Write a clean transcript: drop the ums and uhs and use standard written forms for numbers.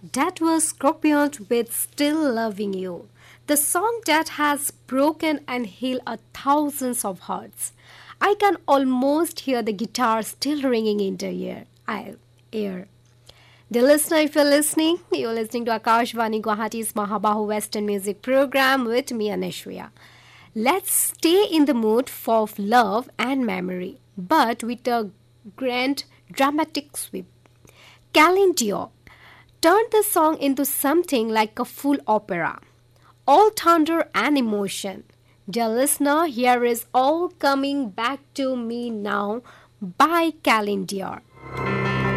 That was Scorpion with Still Loving You, the song that has broken and healed thousands of hearts. I can almost hear the guitar still ringing in the air. Dear listener, if you're listening to Akashvani Guwahati's Mahabahu Western Music Program with me, Anishriya. Let's stay in the mood for love and memory, but with a grand dramatic sweep. Celine Dion turned the song into something like a full opera, all thunder and emotion. Dear listener, here is All Coming Back to Me Now by Celine Dion.